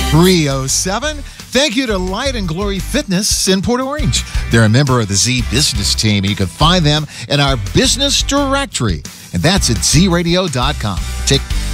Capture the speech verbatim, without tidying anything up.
three oh seven. Thank you to Light and Glory Fitness in Port Orange. They're a member of the Z Business Team, and you can find them in our business directory, and that's at z radio dot com. Take